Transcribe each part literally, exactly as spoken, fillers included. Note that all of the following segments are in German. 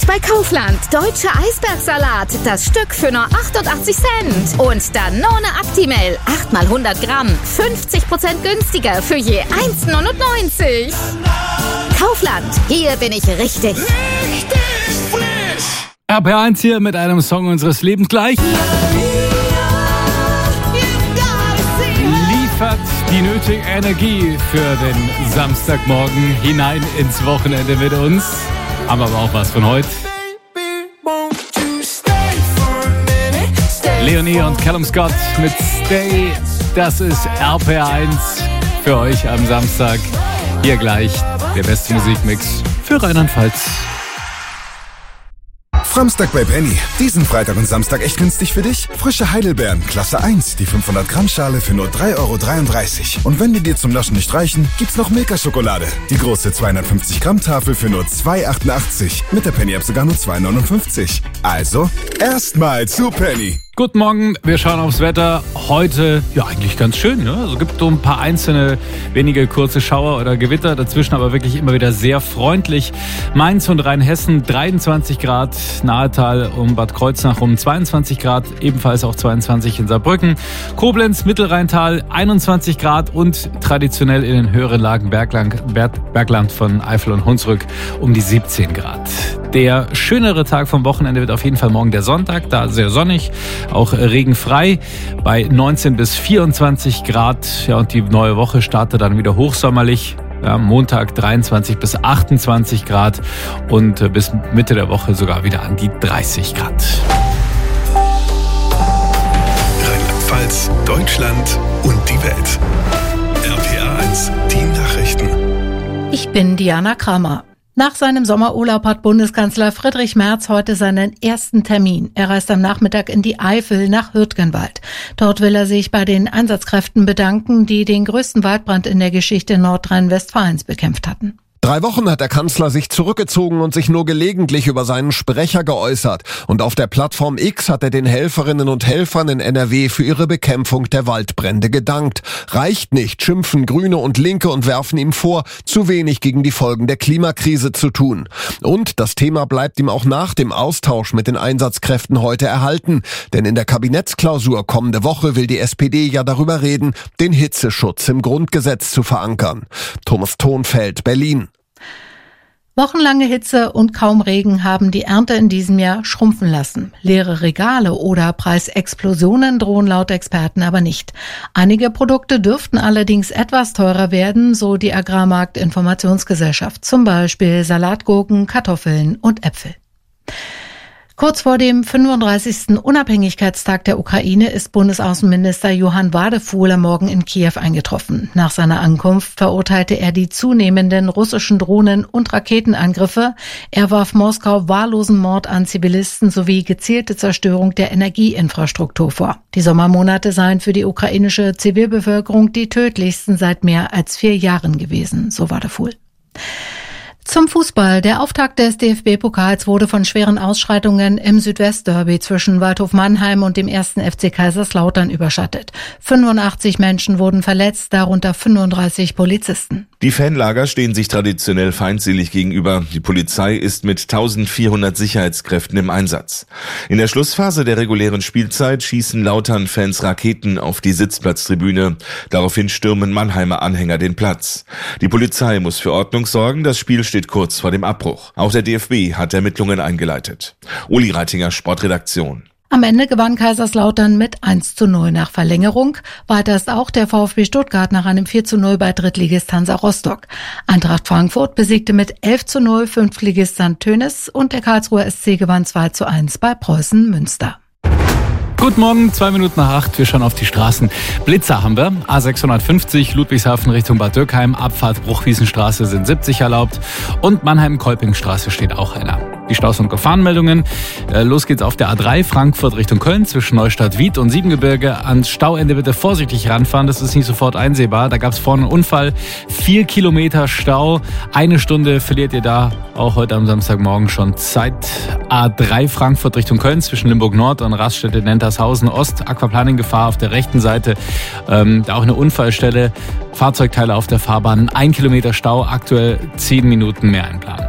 bei Kaufland. Deutsche Eisbergsalat. Das Stück für nur achtundachtzig Cent. Und Danone Actimel. acht mal hundert Gramm. fünfzig Prozent günstiger für je eins neunundneunzig. Kaufland. Hier bin ich richtig. Richtig frisch. R P R eins hier mit einem Song unseres Lebens gleich. Liefert die nötige Energie für den Samstagmorgen hinein ins Wochenende mit uns. Haben aber auch was von heute. Leonie und Callum Scott mit Stay. Das ist R P R eins für euch am Samstag. Hier gleich der beste Musikmix für Rheinland-Pfalz. Samstag bei Penny. Diesen Freitag und Samstag echt günstig für dich? Frische Heidelbeeren, Klasse eins, die fünfhundert Gramm Schale für nur drei Euro dreiunddreißig. Und wenn die dir zum Naschen nicht reichen, gibt's noch Milka-Schokolade. Die große zweihundertfünfzig Gramm Tafel für nur zwei Euro achtundachtzig. Mit der Penny-App sogar nur zwei Euro neunundfünfzig. Also, erstmal zu Penny. Guten Morgen, wir schauen aufs Wetter. Heute, ja eigentlich ganz schön. Ja? Also es gibt so ein paar einzelne, wenige kurze Schauer oder Gewitter. Dazwischen aber wirklich immer wieder sehr freundlich. Mainz und Rheinhessen dreiundzwanzig Grad, Nahetal um Bad Kreuznach um zweiundzwanzig Grad, ebenfalls auch zweiundzwanzig in Saarbrücken. Koblenz, Mittelrheintal einundzwanzig Grad und traditionell in den höheren Lagen Bergland, Bergland von Eifel und Hunsrück um die siebzehn Grad. Der schönere Tag vom Wochenende wird auf jeden Fall morgen der Sonntag, da sehr sonnig. Auch regenfrei bei neunzehn bis vierundzwanzig Grad. Ja, und die neue Woche startet dann wieder hochsommerlich. Ja, Montag dreiundzwanzig bis achtundzwanzig Grad und bis Mitte der Woche sogar wieder an die dreißig Grad. Rheinland-Pfalz, Deutschland und die Welt. R P R eins, die Nachrichten. Ich bin Diana Kramer. Nach seinem Sommerurlaub hat Bundeskanzler Friedrich Merz heute seinen ersten Termin. Er reist am Nachmittag in die Eifel nach Hürtgenwald. Dort will er sich bei den Einsatzkräften bedanken, die den größten Waldbrand in der Geschichte Nordrhein-Westfalens bekämpft hatten. Drei Wochen hat der Kanzler sich zurückgezogen und sich nur gelegentlich über seinen Sprecher geäußert. Und auf der Plattform X hat er den Helferinnen und Helfern in N R W für ihre Bekämpfung der Waldbrände gedankt. Reicht nicht, schimpfen Grüne und Linke und werfen ihm vor, zu wenig gegen die Folgen der Klimakrise zu tun. Und das Thema bleibt ihm auch nach dem Austausch mit den Einsatzkräften heute erhalten. Denn in der Kabinettsklausur kommende Woche will die S P D ja darüber reden, den Hitzeschutz im Grundgesetz zu verankern. Thomas Thonfeld, Berlin. Wochenlange Hitze und kaum Regen haben die Ernte in diesem Jahr schrumpfen lassen. Leere Regale oder Preisexplosionen drohen laut Experten aber nicht. Einige Produkte dürften allerdings etwas teurer werden, so die Agrarmarkt-Informationsgesellschaft. Zum Beispiel Salatgurken, Kartoffeln und Äpfel. Kurz vor dem fünfunddreißigsten Unabhängigkeitstag der Ukraine ist Bundesaußenminister Johann Wadefuhl am Morgen in Kiew eingetroffen. Nach seiner Ankunft verurteilte er die zunehmenden russischen Drohnen- und Raketenangriffe. Er warf Moskau wahllosen Mord an Zivilisten sowie gezielte Zerstörung der Energieinfrastruktur vor. Die Sommermonate seien für die ukrainische Zivilbevölkerung die tödlichsten seit mehr als vier Jahren gewesen, so Wadefuhl. Zum Fußball. Der Auftakt des D F B-Pokals wurde von schweren Ausschreitungen im Südwestderby zwischen Waldhof Mannheim und dem ersten F C Kaiserslautern überschattet. fünfundachtzig Menschen wurden verletzt, darunter fünfunddreißig Polizisten. Die Fanlager stehen sich traditionell feindselig gegenüber. Die Polizei ist mit eintausendvierhundert Sicherheitskräften im Einsatz. In der Schlussphase der regulären Spielzeit schießen Lautern-Fans Raketen auf die Sitzplatztribüne. Daraufhin stürmen Mannheimer Anhänger den Platz. Die Polizei muss für Ordnung sorgen. Das Spiel steht kurz vor dem Abbruch. Auch der D F B hat Ermittlungen eingeleitet. Uli Reitinger, Sportredaktion. Am Ende gewann Kaiserslautern mit eins zu null nach Verlängerung. Weiter ist auch der VfB Stuttgart nach einem vier zu null bei Drittligist Hansa Rostock. Eintracht Frankfurt besiegte mit elf zu null Fünftligist Sankt Tönis und der Karlsruher S C gewann zwei zu eins bei Preußen Münster. Guten Morgen, zwei Minuten nach acht, wir schauen auf die Straßen. Blitzer haben wir, A sechshundertfünfzig, Ludwigshafen Richtung Bad Dürkheim, Abfahrt Bruchwiesenstraße sind siebzig erlaubt und Mannheim-Kolpingstraße steht auch einer. Die Staus- und Gefahrenmeldungen. Äh, los geht's auf der A drei, Frankfurt Richtung Köln, zwischen Neustadt-Wied und Siebengebirge. Ans Stauende bitte vorsichtig ranfahren, das ist nicht sofort einsehbar. Da gab's vorne einen Unfall, vier Kilometer Stau. Eine Stunde verliert ihr da auch heute am Samstagmorgen schon Zeit. A drei, Frankfurt Richtung Köln, zwischen Limburg-Nord und Raststätte-Nentershausen Ost. Aquaplaning-Gefahr auf der rechten Seite. Ähm, da auch eine Unfallstelle. Fahrzeugteile auf der Fahrbahn, ein Kilometer Stau, aktuell zehn Minuten mehr einplanen.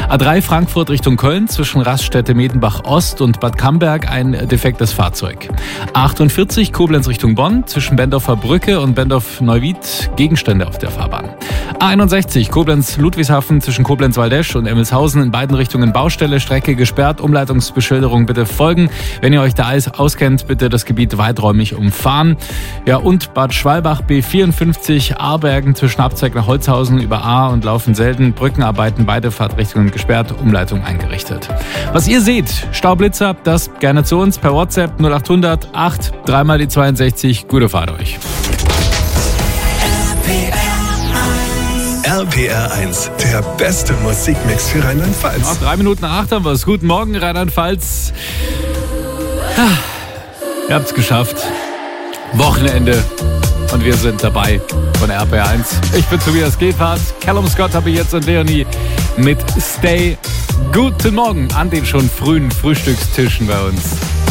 A drei Frankfurt Richtung Köln zwischen Raststätte Medenbach Ost und Bad Camberg ein defektes Fahrzeug. A achtundvierzig Koblenz Richtung Bonn zwischen Bendorfer Brücke und Bendorf Neuwied Gegenstände auf der Fahrbahn. A einundsechzig Koblenz Ludwigshafen zwischen Koblenz Waldesch und Emmelshausen in beiden Richtungen Baustelle, Strecke gesperrt, Umleitungsbeschilderung bitte folgen. Wenn ihr euch da auskennt, bitte das Gebiet weiträumig umfahren. Ja, und Bad Schwalbach B vierundfünfzig Aarbergen zwischen Abzweig nach Holzhausen über A und Laufen-Selden, Brückenarbeiten, beide Fahrtrichtungen gesperrt, Umleitung eingerichtet. Was ihr seht, Staublitzer, das gerne zu uns per WhatsApp null achthundert acht dreimal die zweiundsechzig. Gute Fahrt euch. R P R eins, der beste Musikmix für Rheinland-Pfalz. Nach drei Minuten nach acht haben wir es. Guten Morgen, Rheinland-Pfalz. Ihr habt es geschafft. Wochenende. Und wir sind dabei von R P R eins. Ich bin Tobias Gebhardt. Callum Scott habe ich jetzt und Leonie mit Stay. Guten Morgen an den schon frühen Frühstückstischen bei uns.